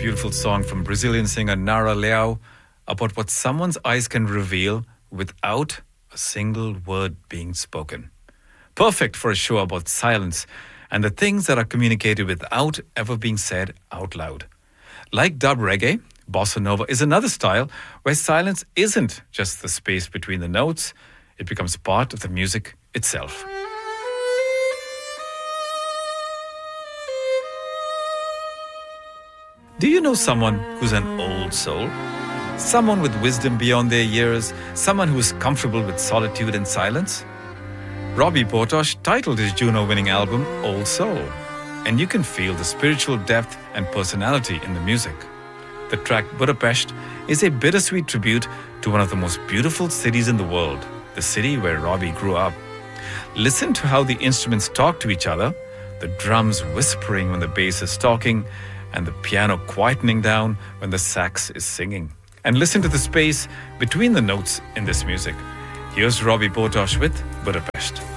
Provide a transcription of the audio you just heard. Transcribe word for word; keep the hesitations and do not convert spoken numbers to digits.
beautiful song from Brazilian singer Nara Leao about what someone's eyes can reveal without a single word being spoken. Perfect for a show about silence and the things that are communicated without ever being said out loud. Like dub reggae, bossa nova is another style where silence isn't just the space between the notes, it becomes part of the music itself. Do you know someone who's an old soul? Someone with wisdom beyond their years, someone who's comfortable with solitude and silence? Robbie Portosh titled his Juno-winning album Old Soul, and you can feel the spiritual depth and personality in the music. The track Budapest is a bittersweet tribute to one of the most beautiful cities in the world, the city where Robbie grew up. Listen to how the instruments talk to each other, the drums whispering when the bass is talking, and the piano quietening down when the sax is singing. And listen to the space between the notes in this music. Here's Robbie Portosh with Budapest.